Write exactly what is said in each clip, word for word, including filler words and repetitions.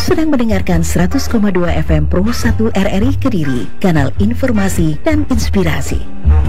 sedang mendengarkan seratus koma dua F M Pro satu R R I Kediri, kanal informasi dan inspirasi.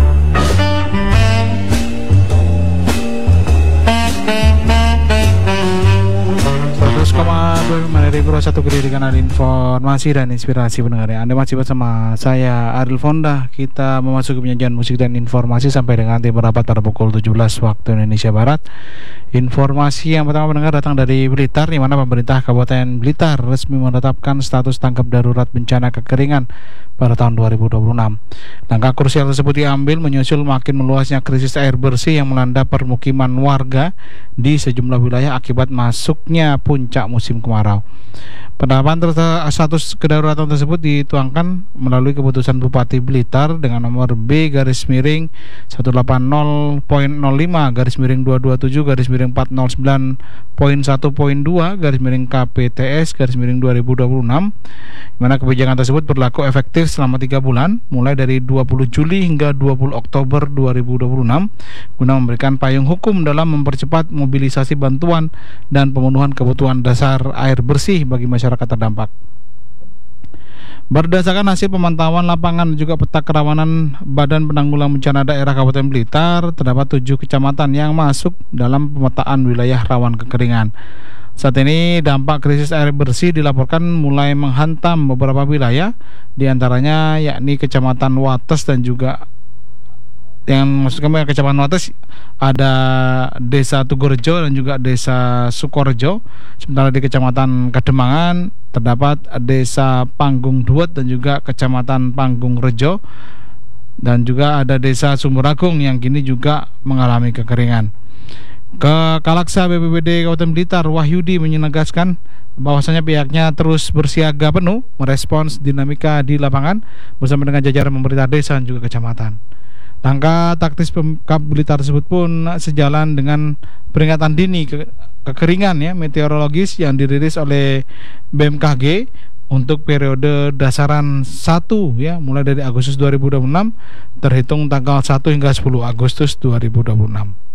seratus koma dua Maneri Pro satu Kediri, kanal informasi dan inspirasi pendengar ya. Anda masih bersama saya Ariel Fonda. Kita memasuki penyajian musik dan informasi sampai dengan nanti merapat pada pukul tujuh belas waktu Indonesia Barat. Informasi yang pertama pendengar datang dari Blitar, di mana pemerintah Kabupaten Blitar resmi menetapkan status tanggap darurat bencana kekeringan pada tahun dua ribu dua puluh enam. Langkah krusial tersebut diambil menyusul makin meluasnya krisis air bersih yang melanda permukiman warga di sejumlah wilayah akibat masuknya puncak musim kemarau. Penerapan status kedaruratan tersebut dituangkan melalui keputusan Bupati Blitar dengan nomor B garis miring seratus delapan puluh titik nol lima garis miring dua dua tujuh garis miring empat nol sembilan titik satu titik dua garis miring K P T S garis miring dua ribu dua puluh enam, di mana kebijakan tersebut berlaku efektif selama tiga bulan mulai dari dua puluh Juli hingga dua puluh Oktober dua ribu dua puluh enam guna memberikan payung hukum dalam mempercepat mobilisasi bantuan dan pemenuhan kebutuhan dasar air bersih bagi masyarakat terdampak. Berdasarkan hasil pemantauan lapangan dan juga peta kerawanan Badan Penanggulangan Bencana Daerah Kabupaten Blitar, terdapat tujuh kecamatan yang masuk dalam pemetaan wilayah rawan kekeringan. Saat ini dampak krisis air bersih dilaporkan mulai menghantam beberapa wilayah, diantaranya yakni Kecamatan Wates dan juga yang maksud kami Kecamatan Wates ada Desa Tugorejo dan juga Desa Sukorejo. Sementara di Kecamatan Kademangan terdapat Desa Panggung Duet dan juga Kecamatan Panggung Rejo, dan juga ada Desa Sumberagung yang kini juga mengalami kekeringan. Ke Kalaksa B P B D Kabupaten Blitar, Wahyudi menegaskan bahwasanya pihaknya terus bersiaga penuh merespons dinamika di lapangan bersama dengan jajaran pemerintah desa dan juga kecamatan. Langkah taktis Pemkab Blitar tersebut pun sejalan dengan peringatan dini ke- kekeringan ya meteorologis yang dirilis oleh B M K G untuk periode dasaran satu ya mulai dari Agustus dua ribu dua puluh enam terhitung tanggal satu hingga sepuluh Agustus dua ribu dua puluh enam.